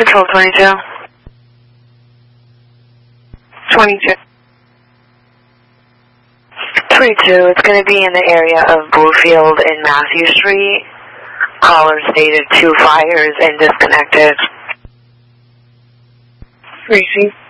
Control 22. 22. 22, it's going to be in the area of Bluefield and Matthew Street. Caller stated 2 fires and disconnected. Tracy.